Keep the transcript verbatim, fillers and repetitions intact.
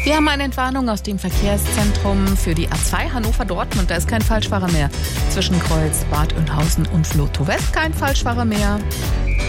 Wir haben eine Entwarnung aus dem Verkehrszentrum für die A zwei Hannover-Dortmund. Da ist kein Falschfahrer mehr. Zwischen Kreuz, Bad Oeynhausen und Vlotho West kein Falschfahrer mehr.